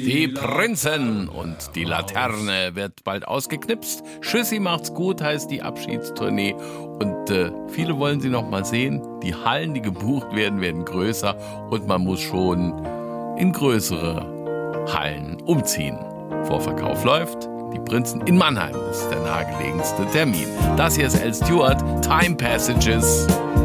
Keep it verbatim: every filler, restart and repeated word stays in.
Die Prinzen und die Laterne wird bald ausgeknipst. Tschüssi, macht's gut, heißt die Abschiedstournee. Und äh, viele wollen sie noch mal sehen. Die Hallen, die gebucht werden, werden größer. Und man muss schon in größere Hallen umziehen. Vorverkauf läuft. Die Prinzen in Mannheim ist der nahegelegenste Termin. Das hier ist Al Stewart, Time Passages.